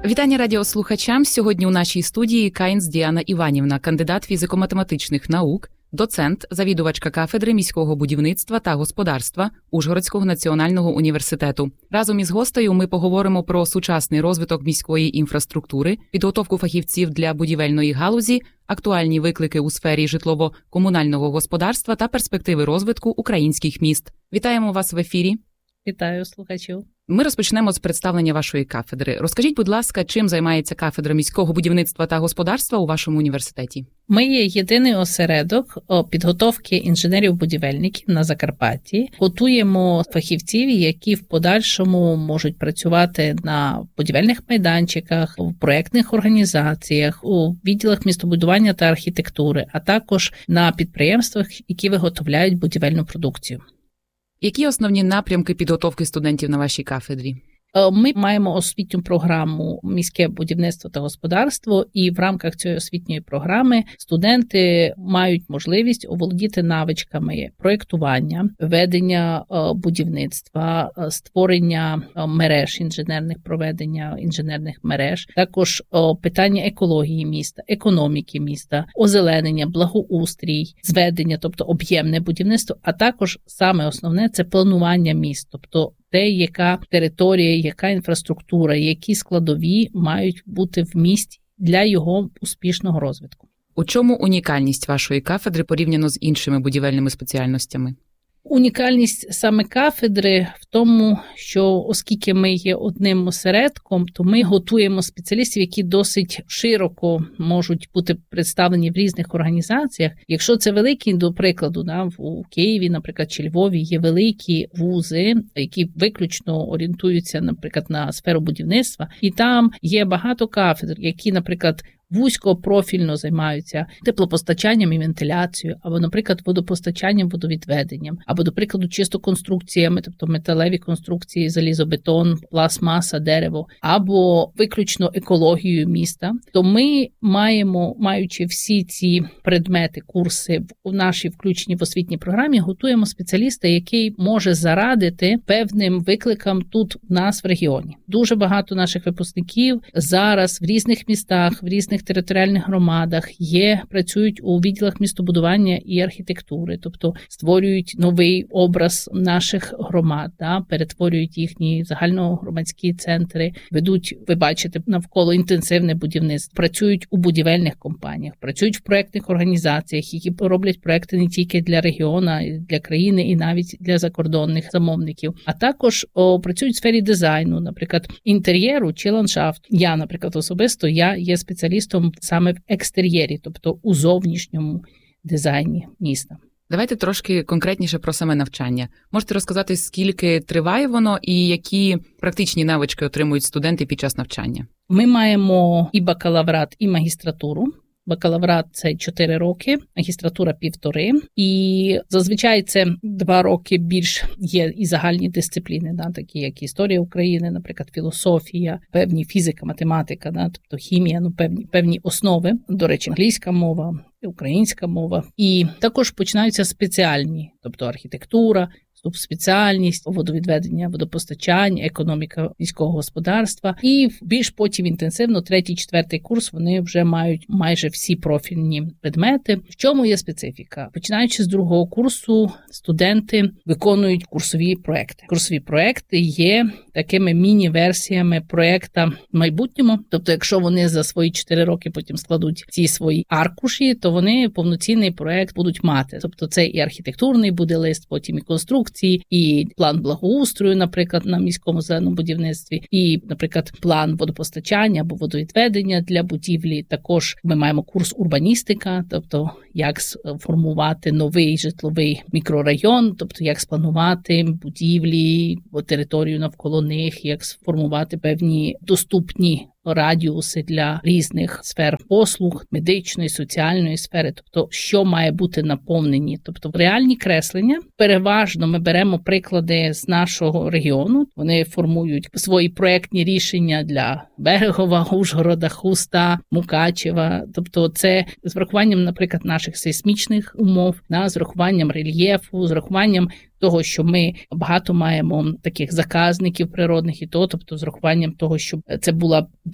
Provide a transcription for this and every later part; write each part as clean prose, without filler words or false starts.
Вітання радіослухачам. Сьогодні у нашій студії Каїнц Діана Іванівна, кандидат фізико-математичних наук, доцент, завідувачка кафедри міського будівництва та господарства Ужгородського національного університету. Разом із гостею ми поговоримо про сучасний розвиток міської інфраструктури, підготовку фахівців для будівельної галузі, актуальні виклики у сфері житлово-комунального господарства та перспективи розвитку українських міст. Вітаємо вас в ефірі. Вітаю слухачів. Ми розпочнемо з представлення вашої кафедри. Розкажіть, будь ласка, чим займається кафедра міського будівництва та господарства у вашому університеті? Ми є єдиний осередок підготовки інженерів-будівельників на Закарпатті. Готуємо фахівців, які в подальшому можуть працювати на будівельних майданчиках, в проєктних організаціях, у відділах містобудування та архітектури, а також на підприємствах, які виготовляють будівельну продукцію. Які основні напрямки підготовки студентів на вашій кафедрі? Ми маємо освітню програму «Міське будівництво та господарство», і в рамках цієї освітньої програми студенти мають можливість оволодіти навичками проєктування, ведення будівництва, створення мереж інженерних, проведення інженерних мереж, також питання екології міста, економіки міста, озеленення, благоустрій, зведення, тобто об'ємне будівництво, а також саме основне – це планування міст, тобто те, яка територія, яка інфраструктура, які складові мають бути в місті для його успішного розвитку. У чому унікальність вашої кафедри порівняно з іншими будівельними спеціальностями? Унікальність саме кафедри в тому, що оскільки ми є одним осередком, то ми готуємо спеціалістів, які досить широко можуть бути представлені в різних організаціях. Якщо це великі, до прикладу, у Києві, наприклад, чи Львові є великі вузи, які виключно орієнтуються, наприклад, на сферу будівництва, і там є багато кафедр, які, наприклад, вузькопрофільно займаються теплопостачанням і вентиляцією, або, наприклад, водопостачанням, водовідведенням, або, до прикладу, чисто конструкціями, тобто металеві конструкції, залізобетон, пластмаса, дерево, або виключно екологією міста, то ми маючи всі ці предмети, курси в нашій включенні в освітній програмі, готуємо спеціаліста, який може зарадити певним викликам тут в нас в регіоні. Дуже багато наших випускників зараз в різних містах, в різних територіальних громадах працюють у відділах містобудування і архітектури, тобто створюють новий образ наших громад, перетворюють їхні загальногромадські центри, ведуть, ви бачите, навколо інтенсивне будівництво, працюють у будівельних компаніях, працюють в проєктних організаціях, які роблять проєкти не тільки для регіону, а й для країни і навіть для закордонних замовників, а також працюють в сфері дизайну, наприклад, інтер'єру чи ландшафту. Я, наприклад, особисто, є спеціалістом саме в екстер'єрі, тобто у зовнішньому дизайні міста. Давайте трошки конкретніше про саме навчання. Можете розказати, скільки триває воно і які практичні навички отримують студенти під час навчання? Ми маємо і бакалаврат, і магістратуру. Бакалаврат – це 4 роки, магістратура – 1,5. І зазвичай це 2 роки більш є і загальні дисципліни, такі як історія України, наприклад, філософія, певні фізика, математика, тобто хімія, певні основи. До речі, англійська мова, українська мова. І також починаються спеціальні, тобто архітектура, спеціальність, водовідведення, водопостачання, економіка міського господарства. І більш потім інтенсивно 3-4 курс вони вже мають майже всі профільні предмети. В чому є специфіка? Починаючи з 2-го курсу, студенти виконують курсові проекти. Курсові проекти є такими міні-версіями проекта в майбутньому. Тобто, якщо вони за свої 4 роки потім складуть ці свої аркуші, то вони повноцінний проект будуть мати. Тобто, це і архітектурний буде лист, потім і конструкції, і план благоустрою, наприклад, на міському зеленому будівництві, і, наприклад, план водопостачання або водовідведення для будівлі. Також ми маємо курс урбаністика, тобто як сформувати новий житловий мікрорайон, тобто як спланувати будівлі, територію навколо них, як сформувати певні доступні радіуси для різних сфер послуг, медичної, соціальної сфери, тобто що має бути наповнені. Тобто реальні креслення, переважно ми беремо приклади з нашого регіону, вони формують свої проєктні рішення для Берегова, Ужгорода, Хуста, Мукачева, тобто це з врахуванням, наприклад, наших сейсмічних умов, з врахуванням рельєфу, з врахуванням того, що ми багато маємо таких заказників природних і тобто з урахуванням того, щоб це була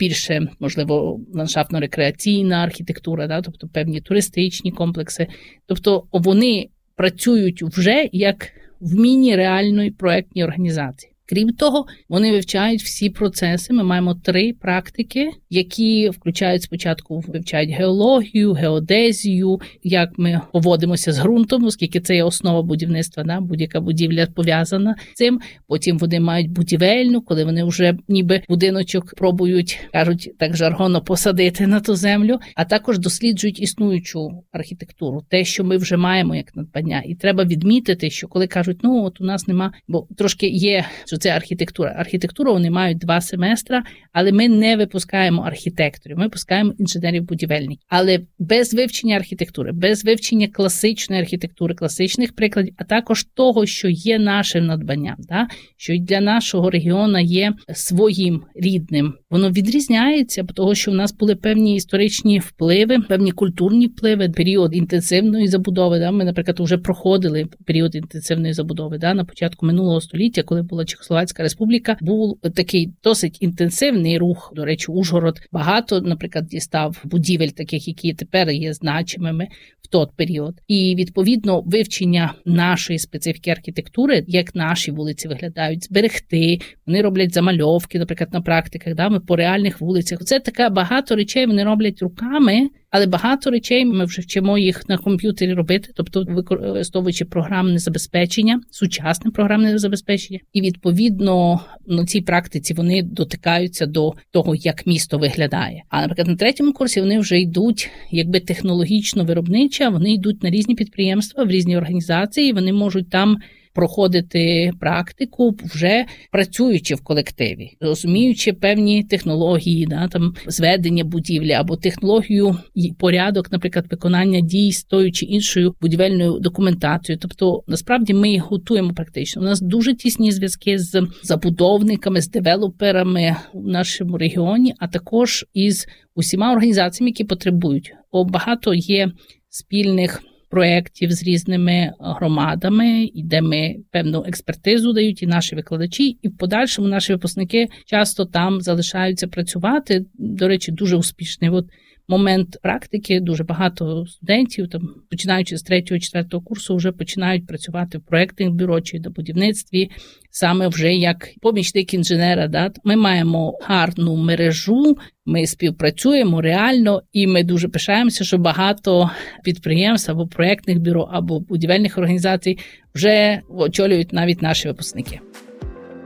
більше, можливо, ландшафтно-рекреаційна архітектура, да, тобто певні туристичні комплекси. Тобто вони працюють вже як в міні-реальної проєктній організації. Крім того, вони вивчають всі процеси. Ми маємо 3 практики, які включають спочатку вивчають геологію, геодезію, як ми поводимося з ґрунтом, оскільки це є основа будівництва, да? Будь-яка будівля пов'язана з цим. Потім вони мають будівельну, коли вони вже ніби будиночок пробують, кажуть, так жаргонно посадити на ту землю, а також досліджують існуючу архітектуру, те, що ми вже маємо як надбання. І треба відмітити, що коли кажуть, ну от у нас нема, бо трошки є, що це архітектура. Архітектуру вони мають 2 семестра, але ми не випускаємо архітекторів, ми випускаємо інженерів-будівельників. Але без вивчення архітектури, без вивчення класичної архітектури, класичних прикладів, а також того, що є нашим надбанням, да? Що для нашого регіону є своїм рідним. Воно відрізняється, тому що в нас були певні історичні впливи, певні культурні впливи, період інтенсивної забудови. Да? Ми, наприклад, вже проходили період інтенсивної забудови, да? На початку минулого століття, коли була Чехословацька республіка, був такий досить інтенсивний рух. До речі, Ужгород багато, наприклад, дістав будівель таких, які тепер є значимими в той період. І, відповідно, вивчення нашої специфіки архітектури, як наші вулиці виглядають, зберегти, вони роблять замальовки, наприклад, на практиках, да, ми по реальних вулицях. Це така багато речей вони роблять руками, але багато речей ми вже вчимо їх на комп'ютері робити, тобто використовуючи програмне забезпечення, сучасне програмне забезпечення. І, відповідно, на цій практиці вони дотикаються до того, як місто виглядає. А, наприклад, на 3-му курсі вони вже йдуть, якби технологічно-виробнича, вони йдуть на різні підприємства, в різні організації, вони можуть там проходити практику, вже працюючи в колективі, розуміючи певні технології, да, там зведення будівлі або технологію і порядок, наприклад, виконання дій з тою чи іншою будівельною документацією. Тобто, насправді, ми їх готуємо практично. У нас дуже тісні зв'язки з забудовниками, з девелоперами в нашому регіоні, а також із усіма організаціями, які потребують. Багато є спільних проєктів з різними громадами, і де ми певну експертизу дають і наші викладачі, і в подальшому наші випускники часто там залишаються працювати. До речі, дуже успішний момент практики, дуже багато студентів, там, починаючи з 3-4 курсу, вже починають працювати в проєктних бюро чи на будівництві, саме вже як помічник інженера. Да? Ми маємо гарну мережу, ми співпрацюємо реально, і ми дуже пишаємося, що багато підприємств або проєктних бюро, або будівельних організацій вже очолюють навіть наші випускники.